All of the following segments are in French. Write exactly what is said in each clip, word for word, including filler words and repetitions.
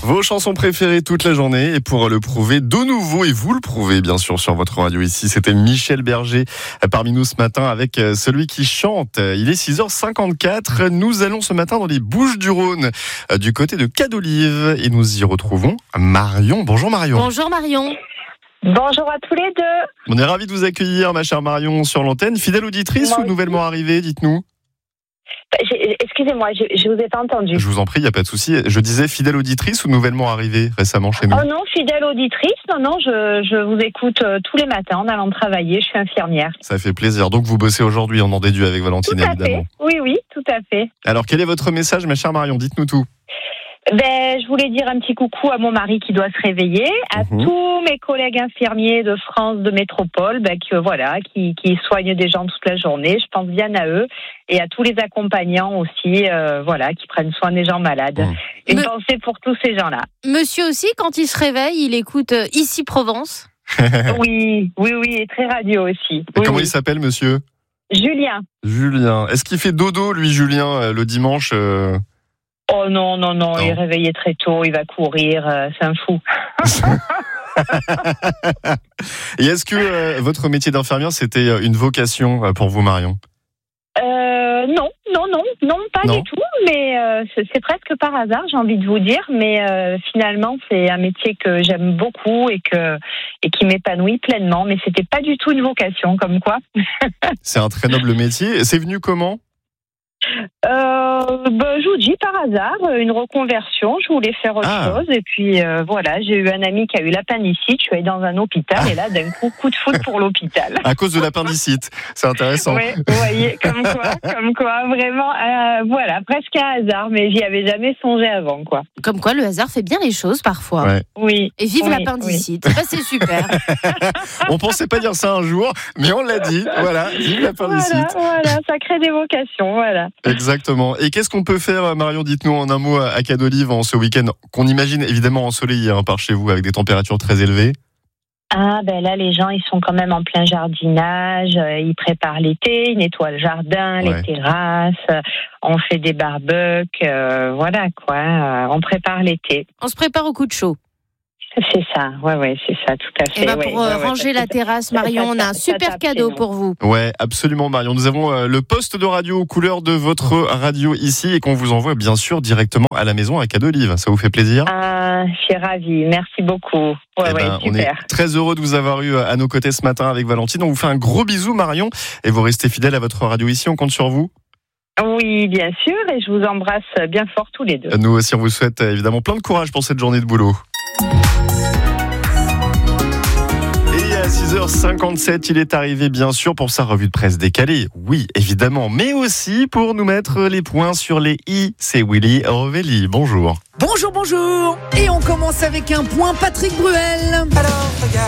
Vos chansons préférées toute la journée et pour le prouver de nouveau, et vous le prouvez bien sûr sur votre radio ici, c'était Michel Berger parmi nous ce matin avec celui qui chante. Il est six heures cinquante-quatre, nous allons ce matin dans les Bouches-du-Rhône du côté de Cadolive et nous y retrouvons Marion. Bonjour Marion. Bonjour Marion. Bonjour à tous les deux. On est ravis de vous accueillir ma chère Marion sur l'antenne. Fidèle auditrice Moi ou aussi. Nouvellement arrivée, dites-nous. J'ai, excusez-moi, je, je vous ai pas entendu. Je vous en prie, il n'y a pas de souci. Je disais fidèle auditrice ou nouvellement arrivée récemment chez nous? Oh non, fidèle auditrice. Non, non, je, je vous écoute euh, tous les matins en allant travailler. Je suis infirmière. Ça fait plaisir. Donc vous bossez aujourd'hui, on en déduit avec Valentine tout à évidemment. Fait. Oui, oui, tout à fait. Alors quel est votre message, ma chère Marion? Dites-nous tout. Ben, je voulais dire un petit coucou à mon mari qui doit se réveiller, à mmh. tous mes collègues infirmiers de France, de métropole, ben, qui, voilà, qui, qui soignent des gens toute la journée. Je pense bien à eux et à tous les accompagnants aussi, euh, voilà, qui prennent soin des gens malades. Mmh. Une Me... pensée pour tous ces gens-là. Monsieur aussi, quand il se réveille, il écoute euh, Ici Provence. Oui, oui, oui, et très radio aussi. Et oui, comment oui. il s'appelle, monsieur? Julien. Julien. Est-ce qu'il fait dodo, lui, Julien, le dimanche euh... Oh non, non, non, non, il est réveillé très tôt, il va courir, euh, c'est un fou. Et est-ce que euh, votre métier d'infirmière, c'était une vocation euh, pour vous, Marion? euh, Non, non, non, non, pas non. du tout, mais euh, c'est, c'est presque par hasard, j'ai envie de vous dire, mais euh, finalement, c'est un métier que j'aime beaucoup et, que, et qui m'épanouit pleinement, mais c'était pas du tout une vocation, comme quoi. C'est un très noble métier, c'est venu comment? Euh, ben, je vous dis par hasard, une reconversion, je voulais faire autre ah. chose et puis euh, voilà, j'ai eu un ami qui a eu l'appendicite, je suis allée dans un hôpital ah. et là d'un coup, coup de foudre pour l'hôpital. À cause de l'appendicite, c'est intéressant. Oui, vous voyez, comme quoi, comme quoi, vraiment, euh, voilà, presque un hasard, mais j'y avais jamais songé avant, quoi. Comme quoi, le hasard fait bien les choses parfois. Ouais. Oui. Et vive oui, l'appendicite, oui. bah, c'est super. On pensait pas dire ça un jour, mais on l'a dit, voilà, vive l'appendicite. Voilà, voilà, ça crée des vocations, voilà. Exactement. Et qu'est-ce qu'on peut faire, Marion, dites-nous en un mot à Cadolive en ce week-end qu'on imagine évidemment ensoleillé hein, par chez vous avec des températures très élevées? Ah ben là les gens ils sont quand même en plein jardinage, euh, ils préparent l'été, ils nettoient le jardin, ouais. les terrasses, euh, on fait des barbecues, euh, voilà quoi, euh, on prépare l'été. On se prépare au coup de chaud. C'est ça, ouais, ouais, c'est ça, tout à fait. Et bah pour ouais, euh, ouais, ranger ouais, la terrasse, Marion, on a un super cadeau pour vous. Ouais, absolument, Marion. Nous avons euh, le poste de radio aux couleurs de votre radio ici et qu'on vous envoie bien sûr directement à la maison à Cadolive. Ça vous fait plaisir? Ah, je suis ravie, merci beaucoup. Ouais, eh ouais, ben, super. On est très heureux de vous avoir eu à nos côtés ce matin avec Valentine. On vous fait un gros bisou, Marion, et vous restez fidèle à votre radio ici. On compte sur vous. Oui, bien sûr, et je vous embrasse bien fort tous les deux. Nous aussi, on vous souhaite évidemment plein de courage pour cette journée de boulot. À six heures cinquante-sept, il est arrivé bien sûr pour sa revue de presse décalée, oui évidemment, mais aussi pour nous mettre les points sur les i. C'est Willy Rovelli, bonjour. Bonjour, bonjour. Et on commence avec un point Patrick Bruel. Alors, regarde.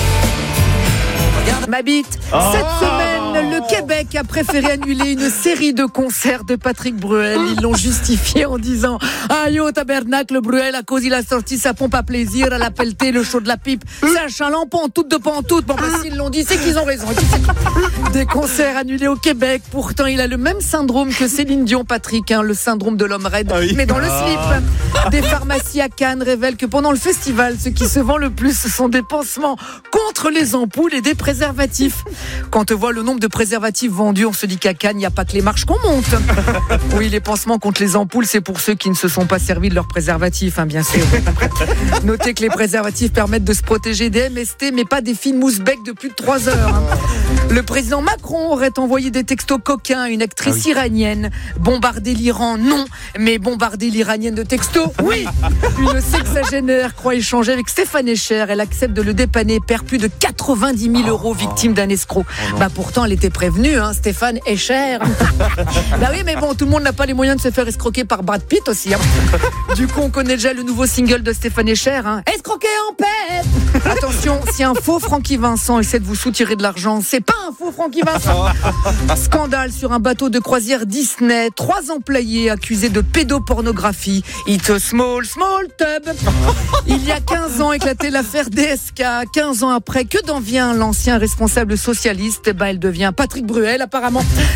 Ma bite. Oh. Cette semaine, le Québec a préféré annuler une série de concerts de Patrick Bruel. Ils l'ont justifié en disant « Ah yo, tabernacle, Bruel, à cause il a sorti sa pompe à plaisir, à la pelletée, le show de la pipe. C'est un chaland pantoute de pantoute. » Bon, ben, s'ils l'ont dit, c'est qu'ils ont raison. Des concerts annulés au Québec. Pourtant, il a le même syndrome que Céline Dion, Patrick, hein, le syndrome de l'homme raide, ah oui. mais dans le slip. Des pharmacies à Cannes révèlent que pendant le festival, ce qui se vend le plus, ce sont des pansements contre les ampoules et des préservatifs. Quand on voit le nombre de préservatifs vendus, on se dit qu'à Cannes, il n'y a pas que les marches qu'on monte. Oui, les pansements contre les ampoules, c'est pour ceux qui ne se sont pas servis de leurs préservatifs, hein, bien sûr. Notez que les préservatifs permettent de se protéger des M S T, mais pas des fines mousses-bec de plus de trois heures. Hein. Le président Macron aurait envoyé des textos coquins à une actrice ah oui. iranienne. Bombarder l'Iran, non, mais bombarder l'iranienne de textos, oui. Une sexagénaire croit échanger avec Stéphane Echer. Elle accepte de le dépanner, perd plus de quatre-vingt-dix mille euros, victime d'un escroc. Oh bah pourtant, elle était prévenue, hein, Stéphane Echer. Bah oui, mais bon, tout le monde n'a pas les moyens de se faire escroquer par Brad Pitt aussi. Hein. Du coup, on connaît déjà le nouveau single de Stéphane Echer. Hein. Escroquer en paix. Attention, si un faux Francky Vincent essaie de vous soutirer de l'argent, c'est pas un faux Francky Vincent. Scandale sur un bateau de croisière Disney. Trois employés accusés de pédopornographie. It's a small, small tub. Il y a quinze ans, éclatait l'affaire D S K. quinze ans après, que d'en vient l'ancien responsable socialiste? Ben, elle devient Patrick Bruel, apparemment.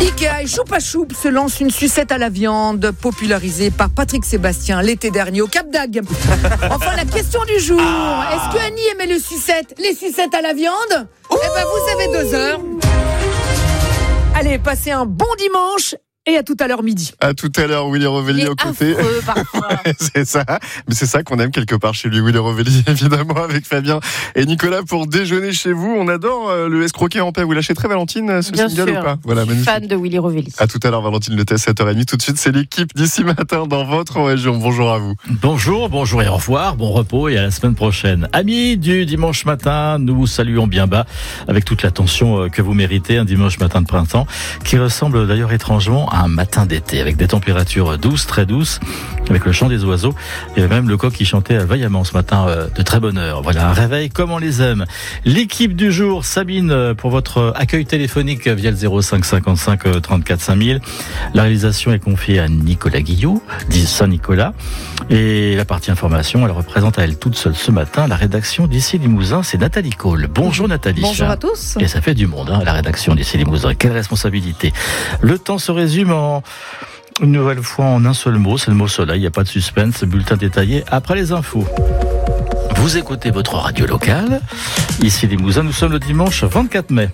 Ikea et Choupa Choup se lance une sucette à la viande popularisée par Patrick Sébastien l'été dernier au Cap d'Agde. Enfin, la question du jour. Est-ce que Annie aimait les sucettes, les sucettes à la viande? Eh ben, vous avez deux heures. Allez, passez un bon dimanche. Et à tout à l'heure midi. À tout à l'heure, Willy Rovelli aux côtés. C'est ça. Mais c'est ça qu'on aime quelque part chez lui, Willy Rovelli, évidemment, avec Fabien et Nicolas pour déjeuner chez vous. On adore euh, le escroquet en paix. Vous l'achèterez, Valentine, ce Bien single sûr. ou pas? Voilà, Je suis magnifique. fan de Willy Rovelli. À tout à l'heure, Valentine Le Test, sept heures trente. Tout de suite, c'est l'équipe d'ici matin dans votre région. Bonjour à vous. Bonjour, bonjour et au revoir. Bon repos et à la semaine prochaine. Amis du dimanche matin, nous vous saluons bien bas avec toute l'attention que vous méritez. Un dimanche matin de printemps qui ressemble d'ailleurs étrangement à un matin d'été, avec des températures douces, très douces, avec le chant des oiseaux. Il y avait même le coq qui chantait vaillamment ce matin de très bonne heure. Voilà, un réveil comme on les aime. L'équipe du jour, Sabine, pour votre accueil téléphonique via le zéro cinq cinquante-cinq trente-quatre cinq mille. La réalisation est confiée à Nicolas Guillot, dit Saint-Nicolas. Et la partie information, elle représente à elle toute seule ce matin la rédaction d'Ici Limousin, c'est Nathalie Cole. Bonjour Nathalie. Bonjour à tous. Et ça fait du monde, hein, la rédaction d'Ici Limousin. Quelle responsabilité. Le temps se résume en... Une nouvelle fois en un seul mot, c'est le mot soleil, il n'y a pas de suspense, bulletin détaillé après les infos. Vous écoutez votre radio locale, ici Limousin, nous sommes le dimanche vingt-quatre mai.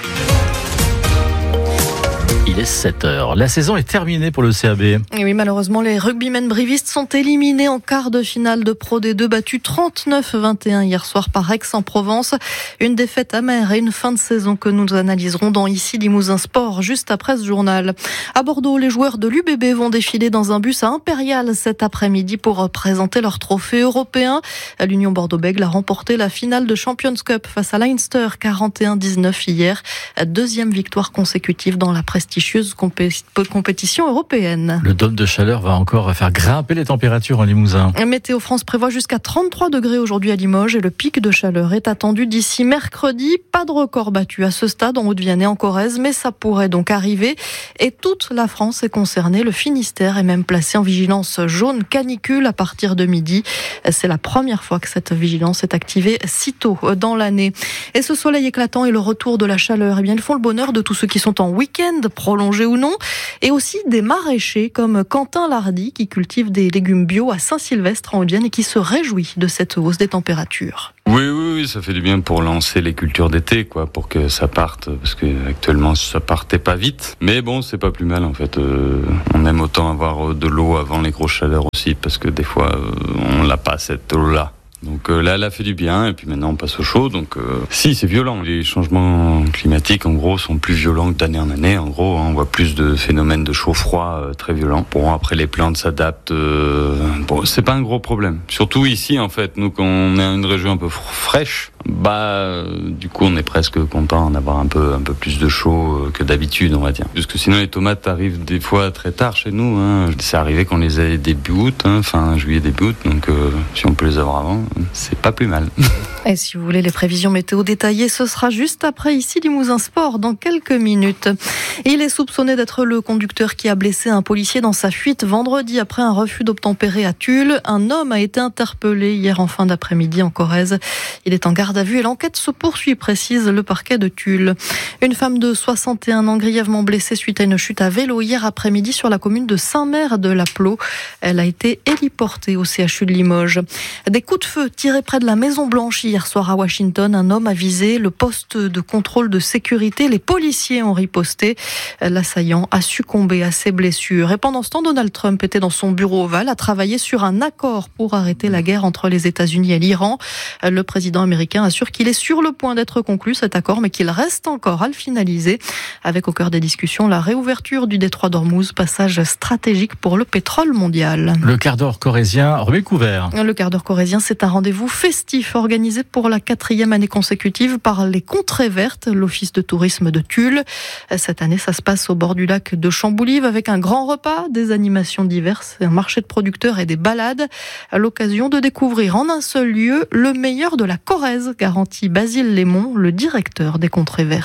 Il est sept heures. La saison est terminée pour le C A B. Et oui, malheureusement, les rugbymen brivistes sont éliminés en quart de finale de Pro D deux, battus trente-neuf à vingt et un hier soir par Aix-en-Provence. Une défaite amère et une fin de saison que nous analyserons dans Ici Limousin Sport, juste après ce journal. À Bordeaux, les joueurs de l'U B B vont défiler dans un bus à Impérial cet après-midi pour présenter leur trophée européen. L'Union Bordeaux-Bègles a remporté la finale de Champions Cup face à Leinster, quarante et un dix-neuf hier. Deuxième victoire consécutive dans la prestigieuse compé- compétition européenne. Le dôme de chaleur va encore faire grimper les températures en Limousin. Météo France prévoit jusqu'à trente-trois degrés aujourd'hui à Limoges et le pic de chaleur est attendu d'ici mercredi. Pas de record battu à ce stade en Haute-Vienne et en Corrèze, mais ça pourrait donc arriver. Et toute la France est concernée. Le Finistère est même placé en vigilance jaune canicule à partir de midi. C'est la première fois que cette vigilance est activée si tôt dans l'année. Et ce soleil éclatant et le retour de la chaleur, eh bien, ils font le bonheur de tous ceux qui sont en week-end, prolongé ou non, et aussi des maraîchers comme Quentin Lardy qui cultive des légumes bio à Saint-Sylvestre en Haute-Vienne et qui se réjouit de cette hausse des températures. Oui, oui, oui, ça fait du bien pour lancer les cultures d'été, quoi, pour que ça parte, parce que actuellement ça partait pas vite. Mais bon, c'est pas plus mal en fait. Euh, on aime autant avoir de l'eau avant les grosses chaleurs aussi, parce que des fois euh, on l'a pas cette eau-là. Donc euh, là, elle a fait du bien, et puis maintenant on passe au chaud. Donc euh, si, c'est violent. Les changements climatiques, en gros, sont plus violents que d'année en année. En gros, hein, on voit plus de phénomènes de chaud-froid euh, très violents. Bon, après les plantes s'adaptent. Euh, bon, c'est pas un gros problème. Surtout ici, en fait, nous, quand on est une région un peu fraîche, bah, euh, du coup, on est presque content d'avoir un peu, un peu plus de chaud euh, que d'habitude, on va dire. Parce que sinon, les tomates arrivent des fois très tard chez nous. Hein. C'est arrivé qu'on les ait début août, hein, fin juillet, début août. Donc, euh, si on peut les avoir avant, c'est pas plus mal. Et si vous voulez les prévisions météo détaillées, ce sera juste après Ici Limousin Sport, dans quelques minutes. Il est soupçonné d'être le conducteur qui a blessé un policier dans sa fuite vendredi après un refus d'obtempérer à Tulle. Un homme a été interpellé hier en fin d'après-midi en Corrèze. Il est en garde à vue et l'enquête se poursuit, précise le parquet de Tulle. Une femme de soixante et un ans grièvement blessée suite à une chute à vélo hier après-midi sur la commune de Saint-Mère-de-la-Plot. Elle a été héliportée au C H U de Limoges. Des coups de feu tirés près de la Maison Blanche hier soir à Washington. Un homme a visé le poste de contrôle de sécurité. Les policiers ont riposté. L'assaillant a succombé à ses blessures. Et pendant ce temps, Donald Trump était dans son bureau ovale à travailler sur un accord pour arrêter la guerre entre les États-Unis et l'Iran. Le président américain assure qu'il est sur le point d'être conclu cet accord, mais qu'il reste encore à le finaliser. Avec au cœur des discussions la réouverture du détroit d'Ormuz, passage stratégique pour le pétrole mondial. Le quart d'heure corrézien remet le couvert. Le quart d'heure corrézien, c'est un rendez-vous festif organisé pour la quatrième année consécutive par les Contrées Vertes, l'office de tourisme de Tulle. Cette année, ça se passe au bord du lac de Chamboulive avec un grand repas, des animations diverses, un marché de producteurs et des balades. À l'occasion de découvrir en un seul lieu le meilleur de la Corrèze, garantit Basile Lémon, le directeur des Contrées Vertes.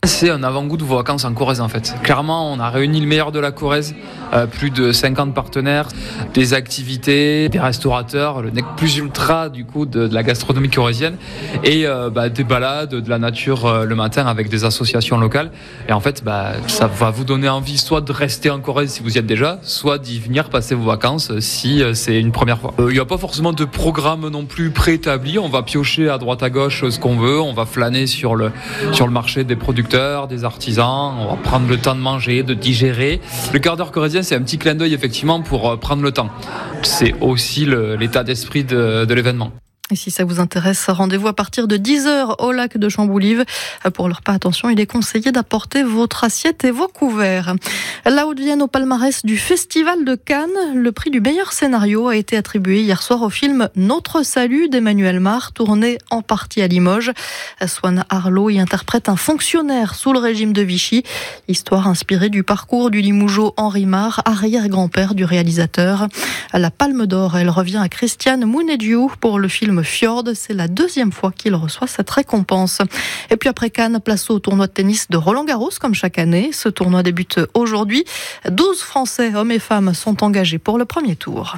C'est un avant-goût de vos vacances en Corrèze en fait. Clairement, on a réuni le meilleur de la Corrèze, euh, plus de cinquante partenaires, des activités, des restaurateurs, le nec plus ultra du coup de, de la gastronomie corrézienne et euh, bah, des balades, de la nature euh, le matin avec des associations locales. Et en fait, bah, ça va vous donner envie soit de rester en Corrèze si vous y êtes déjà, soit d'y venir passer vos vacances si euh, c'est une première fois. Il euh, n'y a pas forcément de programme non plus préétabli. On va piocher à droite à gauche ce qu'on veut. On va flâner sur le sur le marché des producteurs, des artisans, on va prendre le temps de manger, de digérer. Le quart d'heure corrézien, c'est un petit clin d'œil effectivement pour prendre le temps. C'est aussi le, l'état d'esprit de, de l'événement. Et si ça vous intéresse, rendez-vous à partir de dix heures au lac de Chamboulive. Pour le repas, attention, il est conseillé d'apporter votre assiette et vos couverts. La Haute-Vienne au palmarès du Festival de Cannes. Le prix du meilleur scénario a été attribué hier soir au film Notre Salut d'Emmanuel Mar, tourné en partie à Limoges. Swan Arlo y interprète un fonctionnaire sous le régime de Vichy. Histoire inspirée du parcours du Limougeot Henri Mar, arrière-grand-père du réalisateur. La Palme d'Or, elle revient à Christian Munediu pour le film Fjord, c'est la deuxième fois qu'il reçoit cette récompense. Et puis après Cannes, place au tournoi de tennis de Roland-Garros comme chaque année. Ce tournoi débute aujourd'hui. douze Français, hommes et femmes, sont engagés pour le premier tour.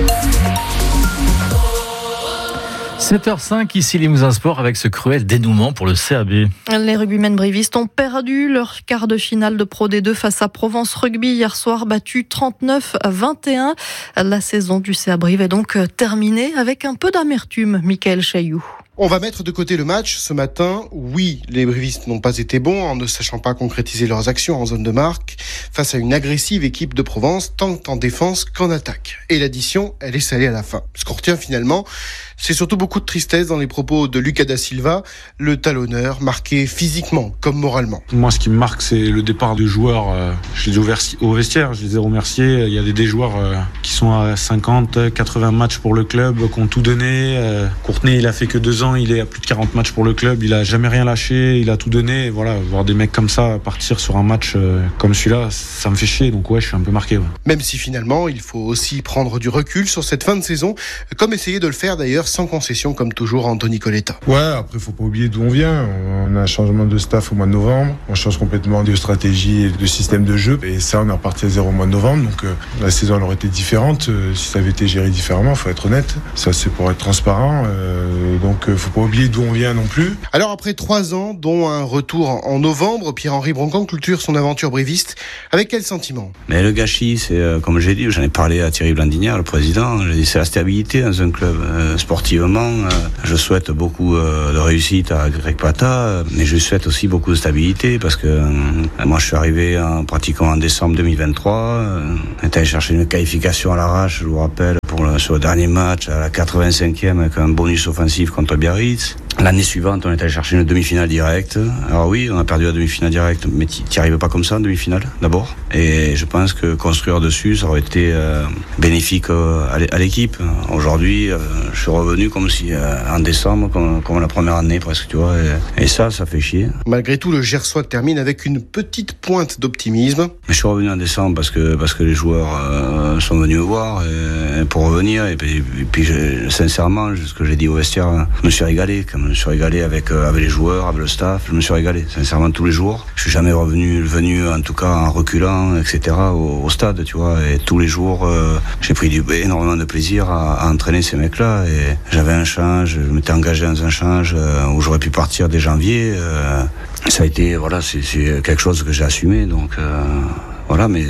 sept heures cinq, ici Limousin Sport, avec ce cruel dénouement pour le C A B. Les rugbymen brivistes ont perdu leur quart de finale de Pro D deux face à Provence Rugby hier soir, battu trente-neuf à vingt et un. La saison du C A Brive est donc terminée avec un peu d'amertume, Michael Chailloux. On va mettre de côté le match ce matin. Oui, les brivistes n'ont pas été bons en ne sachant pas concrétiser leurs actions en zone de marque face à une agressive équipe de Provence, tant en défense qu'en attaque. Et l'addition, elle est salée à la fin. Ce qu'on retient finalement, c'est surtout beaucoup de tristesse dans les propos de Lucas da Silva, le talonneur, marqué physiquement comme moralement. Moi, ce qui me marque, c'est le départ du joueur. Euh, je les ai au vestiaire, je les ai remerciés. Il y a des, des joueurs euh, qui sont à cinquante, quatre-vingts matchs pour le club, qui ont tout donné. Euh, Courtenay, il a fait que deux ans. Il est à plus de quarante matchs pour le club, il a jamais rien lâché, il a tout donné. Voilà, voir des mecs comme ça partir sur un match euh, comme celui-là, ça me fait chier. Donc ouais, je suis un peu marqué. Ouais. Même si finalement, il faut aussi prendre du recul sur cette fin de saison, comme essayer de le faire d'ailleurs sans concession, comme toujours Anthony Coletta. Ouais, après faut pas oublier d'où on vient. On a un changement de staff au mois de novembre, on change complètement de stratégie et de système de jeu, et ça on est reparti à zéro au mois de novembre. Donc euh, la saison elle aurait été différente euh, si ça avait été géré différemment. Faut être honnête. Ça c'est pour être transparent. Euh, donc euh, faut pas oublier d'où on vient non plus. Alors après trois ans, dont un retour en novembre, Pierre-Henri Broncan clôture son aventure briviste. Avec quel sentiment ? Mais le gâchis, c'est euh, comme j'ai dit, j'en ai parlé à Thierry Blandinière, le président, j'ai dit c'est la stabilité dans un club. Euh, sportivement, euh, je souhaite beaucoup euh, de réussite à Greg Plata, euh, mais je souhaite aussi beaucoup de stabilité parce que euh, moi je suis arrivé en, pratiquement en décembre deux mille vingt-trois, euh, on est allé chercher une qualification à l'arrache, je vous rappelle, pour le, sur le dernier match à la quatre-vingt-cinquième avec un bonus offensif contre Biarritz. L'année suivante, on est allé chercher une demi-finale directe. Alors oui, on a perdu la demi-finale directe, mais tu n'y arrives pas comme ça en demi-finale, d'abord. Et je pense que construire dessus, ça aurait été euh, bénéfique euh, à l'équipe. Aujourd'hui, euh, je suis revenu comme si euh, en décembre, comme, comme la première année presque, tu vois. Et, et ça, ça fait chier. Malgré tout, le Gersois termine avec une petite pointe d'optimisme. Mais je suis revenu en décembre parce que parce que les joueurs euh, sont venus me voir et, et pour revenir. Et puis, et puis je, sincèrement, ce que j'ai dit au vestiaire, je me suis régalé. Comme je me suis régalé avec, euh, avec les joueurs, avec le staff. Je me suis régalé, sincèrement, tous les jours. Je suis jamais revenu, venu, en tout cas, en reculant, et cetera, au, au stade, tu vois. Et tous les jours, euh, j'ai pris du, énormément de plaisir à, à entraîner ces mecs-là. Et j'avais un change, je m'étais engagé dans un change euh, où j'aurais pu partir dès janvier. Euh, ça a été, voilà, c'est, c'est quelque chose que j'ai assumé, donc euh, voilà, mais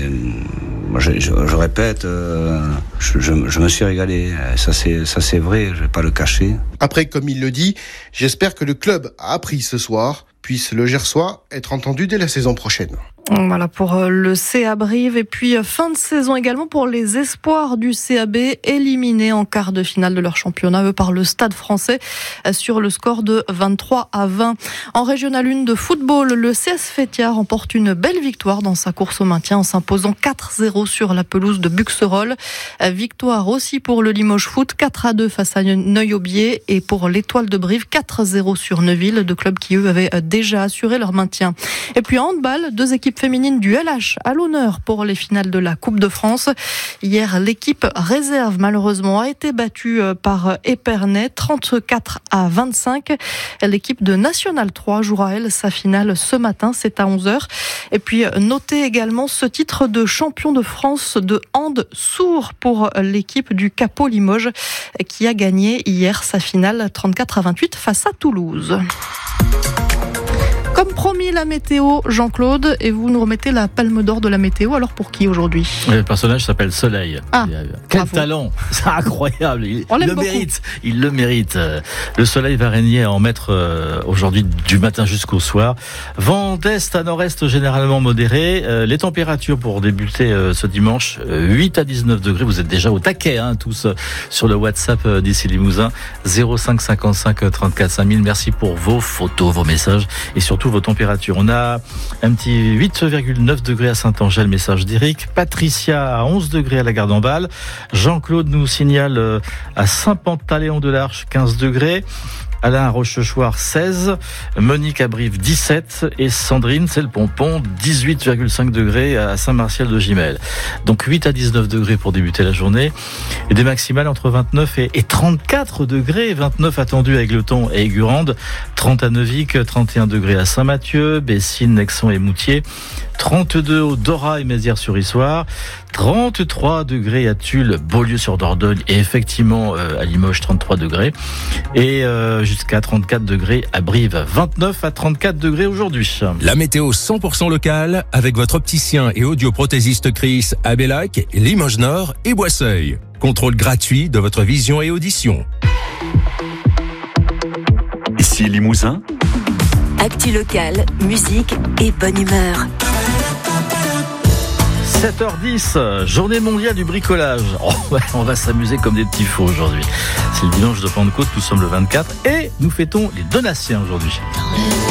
je, je, je répète, euh, je, je, je me suis régalé. Ça c'est, ça c'est vrai, je vais pas le cacher. Après, comme il le dit, j'espère que le club a appris ce soir, puisse le Gersois être entendu dès la saison prochaine. Voilà pour le C A Brive. Et puis fin de saison également pour les espoirs du C A B, éliminés en quart de finale de leur championnat, eux par le Stade Français, sur le score de vingt-trois à vingt. En Régional un de football, le C S Fétia remporte une belle victoire dans sa course au maintien en s'imposant quatre zéro sur la pelouse de Buxerolles. Victoire aussi pour le Limoges Foot, quatre à deux face à Neuilly-Aubier, et pour l'Étoile de Brive, quatre zéro sur Neuville, deux clubs qui eux avaient déjà assuré leur maintien. Et puis en handball, deux équipes l'équipe féminine du L H à l'honneur pour les finales de la Coupe de France. Hier, l'équipe réserve malheureusement a été battue par Épernay trente-quatre à vingt-cinq. L'équipe de National trois jouera elle sa finale ce matin, c'est à onze heures. Et puis notez également ce titre de champion de France de hand sourd pour l'équipe du Capot Limoges qui a gagné hier sa finale trente-quatre à vingt-huit face à Toulouse. Comme promis, la météo, Jean-Claude, et vous nous remettez la palme d'or de la météo. Alors pour qui aujourd'hui ? Le personnage s'appelle Soleil. Ah, quel bravo. talent, c'est incroyable. Il, On l'aime le beaucoup. mérite. Il le mérite. Le soleil va régner en maître euh, aujourd'hui du matin jusqu'au soir. Vent d'est à nord-est généralement modéré. Euh, les températures pour débuter euh, ce dimanche, euh, huit à dix-neuf degrés. Vous êtes déjà au taquet, hein, tous euh, sur le WhatsApp euh, d'ici Limousin, zéro cinq cinquante-cinq trente-quatre cinq mille. Merci pour vos photos, vos messages et surtout vos températures. On a un petit huit virgule neuf degrés à Saint-Angèle, message d'Éric. Patricia à onze degrés à la Garde-en-Balle. Jean-Claude nous signale à Saint-Pantaléon-de-l'Arche quinze degrés. Alain à Rochechouart seize, Monique à Brive dix-sept et Sandrine, c'est le pompon, dix-huit virgule cinq degrés à Saint-Martial de Gimel. Donc huit à dix-neuf degrés pour débuter la journée et des maximales entre vingt-neuf et trente-quatre degrés, vingt-neuf attendus à Égletons et Aigurande, trente à Neuvic, trente et un degrés à Saint-Mathieu, Bessines, Nexon et Moutier, trente-deux au Dora et Mézières-sur-Issoire, trente-trois degrés à Tulle, Beaulieu-sur-Dordogne et effectivement euh, à Limoges trente-trois degrés et euh, jusqu'à trente-quatre degrés à Brive, vingt-neuf à trente-quatre degrés aujourd'hui. La météo cent pour cent locale avec votre opticien et audioprothésiste Chris à Bellac, Limoges Nord et Boisseuil. Contrôle gratuit de votre vision et audition. Ici Limousin. Actu locale, musique et bonne humeur. sept heures dix, journée mondiale du bricolage. Oh, ouais, on va s'amuser comme des petits fous aujourd'hui. C'est le dimanche de Pentecôte, nous sommes le vingt-quatre et nous fêtons les Donatiens aujourd'hui.